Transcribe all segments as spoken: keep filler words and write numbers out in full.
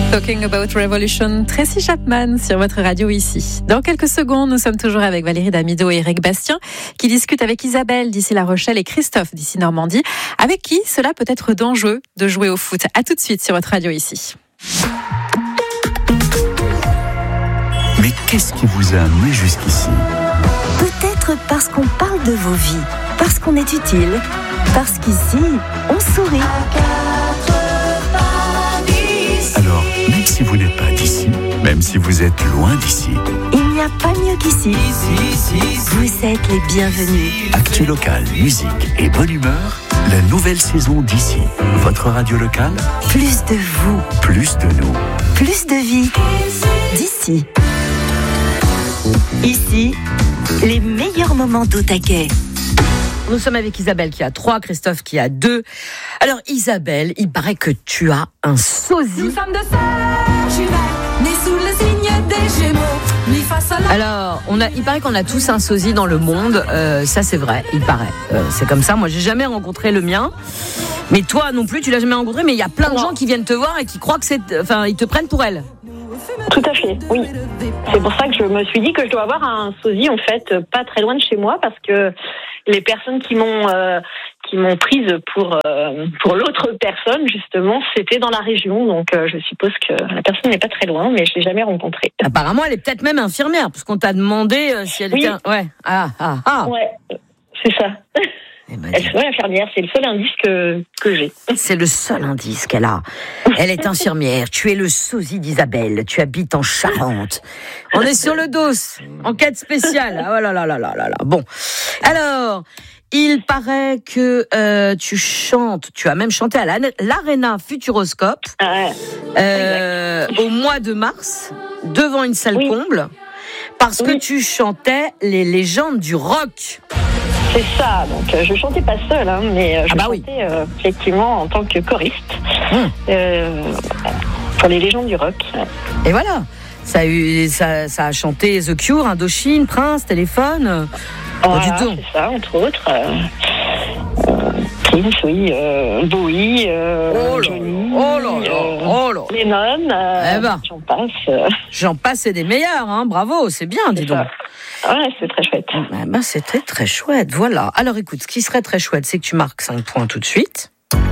Talking About Revolution, Tracy Chapman sur votre radio ici. Dans quelques secondes, nous sommes toujours avec Valérie Damido et Eric Bastien qui discutent avec Isabelle d'ici La Rochelle et Christophe d'ici Normandie, avec qui cela peut être dangereux de jouer au foot. À tout de suite sur votre radio ici. Mais qu'est-ce qui vous a amené jusqu'ici ? Peut-être parce qu'on parle de vos vies, parce qu'on est utile, parce qu'ici, on sourit. Alors, même si vous n'êtes pas d'ici, même si vous êtes loin d'ici, il n'y a pas mieux qu'ici. Vous êtes les bienvenus. Actu local, musique et bonne humeur, la nouvelle saison d'ici. Votre radio locale, Plus de vous, plus de nous. plus de vie. D'ici. Ici, les meilleurs moments d'au taquet. Nous sommes avec Isabelle qui a trois, Christophe qui a deux. Alors Isabelle, il paraît que tu as un sosie. Nous sommes de sœurs jumelles, nées sous le signe des Gémeaux, mis face à la... Alors, on a, il paraît qu'on a tous un sosie dans le monde. Euh, ça c'est vrai, il paraît. Euh, c'est comme ça. Moi, j'ai jamais rencontré le mien. Mais toi non plus, tu l'as jamais rencontré. Mais il y a plein de gens qui viennent te voir et qui croient que c'est, enfin, ils te prennent pour elle. Tout à fait, oui. C'est pour ça que je me suis dit que je dois avoir un sosie, en fait, pas très loin de chez moi, parce que les personnes qui m'ont euh, qui m'ont prise pour euh, pour l'autre personne, justement, c'était dans la région. Donc, euh, je suppose que la personne n'est pas très loin, mais je l'ai jamais rencontrée. Apparemment, elle est peut-être même infirmière, parce qu'on t'a demandé euh, si elle Oui. était. Un... Ouais. Ah ah ah. Ouais, c'est ça. Eh ben, Elle serait infirmière, c'est le seul indice que, que j'ai. c'est le seul indice qu'elle a. Elle est infirmière. Tu es le sosie d'Isabelle. Tu habites en Charente. On est sur le dos. Enquête spéciale. Ah, oh là là là là là là. Bon. Alors, il paraît que euh, tu chantes. Tu as même chanté à l'A- l'Arena Futuroscope Ah, euh, au mois de mars devant une salle Oui. comble parce que Oui. tu chantais les légendes du rock. c'est ça. Donc, euh, je chantais pas seule, hein, mais euh, je Ah bah oui. chantais euh, effectivement en tant que choriste Hum. euh, pour les légendes du rock. Et voilà. Ça a, eu, ça, ça a chanté The Cure, Indochine, Prince, Téléphone. Voilà, dis donc. c'est ça, entre autres. Euh, euh, Prince, oui, euh, Bowie, euh, Oh là Johnny, là, oh là là, euh, oh là. Lennon, euh, Eh ben. j'en passe. euh, J'en passe et des meilleurs, hein. Bravo, c'est bien, dis c'est donc. ça. Ouais, c'est très chouette. Eh ben, c'était très chouette, voilà. Alors écoute, ce qui serait très chouette, c'est que tu marques cinq points tout de suite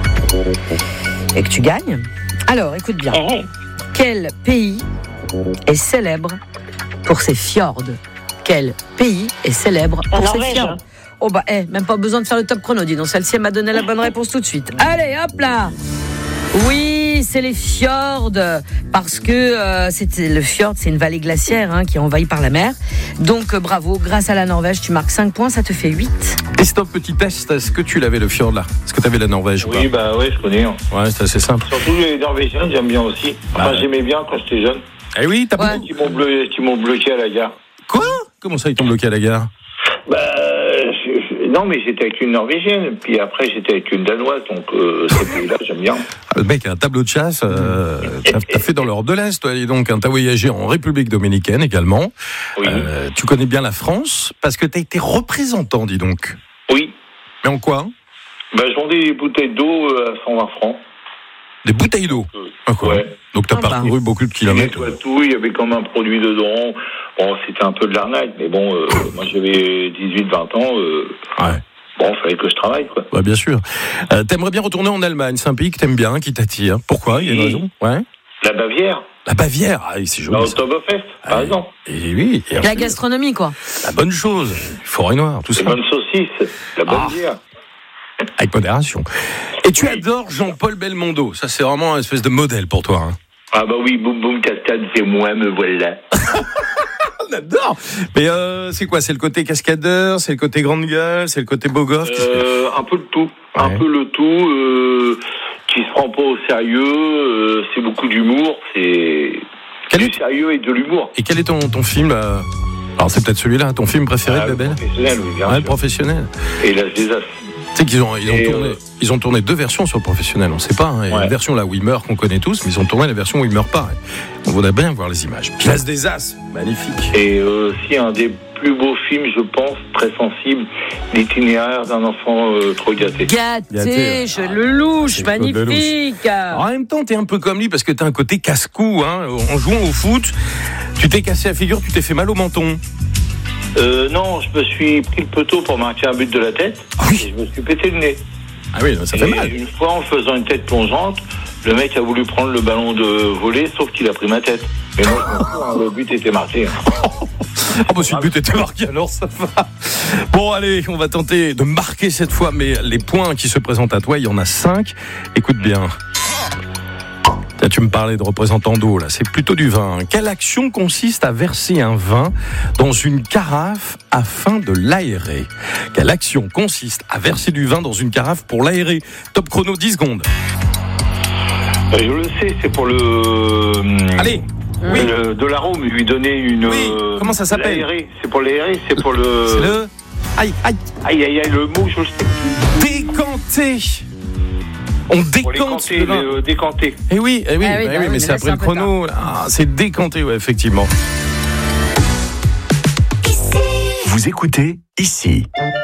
et que tu gagnes. Alors, écoute bien. Eh, Quel pays est célèbre pour ses fjords? Quel pays est célèbre La pour ses Norvège. fjords? Oh bah, eh, même pas besoin de faire le top chrono, dis donc. Celle-ci, elle m'a donné la bonne réponse tout de suite. Allez, hop là! Oui, c'est les fjords, parce que euh, c'est, le fjord, c'est une vallée glaciaire hein, qui est envahie par la mer. Donc euh, bravo, grâce à la Norvège, tu marques cinq points, ça te fait huit. Et stop, petit test, est-ce que tu l'avais le fjord là? Est-ce que tu avais la Norvège ou Oui, bah oui, je connais. hein. pas? Ouais, c'est assez simple. Surtout les Norvégiens, j'aime bien aussi. Enfin, Ah ouais. j'aimais bien quand j'étais jeune. Eh oui, t'as Ouais. beaucoup. Qui m'ont, bleu... qui m'ont bloqué à la gare. Quoi? Comment ça, ils t'ont bloqué à la gare? Bah, je- je- non, mais j'étais avec une Norvégienne, puis après j'étais avec une Danoise, donc euh, ces pays-là, j'aime bien. Ah, le mec a un tableau de chasse, euh, t'as, t'as fait dans l'Europe de l'Est, toi, dis donc, hein, t'as voyagé en République Dominicaine également. Oui. Euh, tu connais bien la France, parce que t'as été représentant, dis donc. Oui. Mais en quoi? Bah, je vendais des bouteilles d'eau euh, à cent vingt francs. Des bouteilles d'eau. Euh, Ah, quoi. ouais. Donc t'as Ah bah. parcouru beaucoup de Il kilomètres. nettoie tout, il y avait comme un produit dedans. Bon, c'était un peu de l'arnaque, mais bon, euh, moi j'avais dix-huit vingt ans. Euh, Ouais. bon, il fallait que je travaille, quoi. Ouais, bien sûr. Euh, t'aimerais bien retourner en Allemagne, c'est un pays que t'aimes bien, qui t'attire. Pourquoi? Il y a une Oui. raison? Ouais. La Bavière, La Bavière, ah, c'est la joli. ça. Oktoberfest, par Ouais. exemple. Et oui, et La ensuite, gastronomie, quoi. la bonne chose, forêt noire, tout Les ça, bonnes saucisses, la bonne Ah. bière. avec modération. Et tu adores Jean-Paul Belmondo, ça c'est vraiment un espèce de modèle pour toi. Hein. Ah bah oui, boum boum cascade, c'est moi, me voilà. On adore. Mais euh, c'est quoi? C'est le côté cascadeur, c'est le côté grande gueule, c'est le côté beau gosse. qu'est-ce que- Euh, un peu le tout, un Ouais. peu le tout, euh, qui se prend pas au sérieux, euh, c'est beaucoup d'humour, c'est Quel du est- sérieux et de l'humour. Et quel est ton, ton film euh, Alors c'est peut-être celui-là, ton film préféré Ah, de le Babel? professionnel, oui, bien Ouais, le sûr. professionnel. Et l'âge des as. Tu sais qu'ils ont, ils ont, Et, tourné, euh, ils ont tourné deux versions sur le professionnel, on sait pas. Hein. Il y a Ouais. une version là où il meurt qu'on connaît tous, mais ils ont tourné la version où il meurt pas. On voudrait bien voir les images. Place des As, magnifique. Et euh, aussi un des plus beau film, je pense, très sensible, l'itinéraire d'un enfant euh, trop gâté. Gâté, Gâté, je le louche, c'est Claude magnifique. En même temps, t'es un peu comme lui parce que t'as un côté casse-cou. Hein. En jouant au foot, tu t'es cassé la figure, tu t'es fait mal au menton. Euh, non, je me suis pris le poteau pour marquer un but de la tête, Ah oui. et je me suis pété le nez. Ah oui, ça fait Et mal. une fois, en faisant une tête plongeante, le mec a voulu prendre le ballon de volley, sauf qu'il a pris ma tête. Mais moi, je m'en fous, hein, le but était marqué. Hein. Ah bah si le but était marqué, alors ça va. Bon allez, on va tenter de marquer cette fois, mais les points qui se présentent à toi, il y en a cinq. Écoute bien. Là, tu me parlais de représentant d'eau, là, c'est plutôt du vin. Quelle action consiste à verser un vin dans une carafe afin de l'aérer? Quelle action consiste à verser du vin dans une carafe pour l'aérer? Top chrono, dix secondes. Euh, je le sais, c'est pour le... Allez, oui. Le, de l'arôme, lui donner une... Oui, comment ça s'appelle? L'aérer, c'est pour l'aérer, c'est pour le... C'est le... Aïe, aïe, Aïe, aïe, aïe, le mot, je le sais. décanter. On Pour les décante canter, le vin. le décanter. Eh oui, eh oui, Ah oui, eh bah oui, oui, mais mais c'est là, après c'est le un peu chrono. là. Ah, c'est décanté, ouais, effectivement. Vous écoutez ici.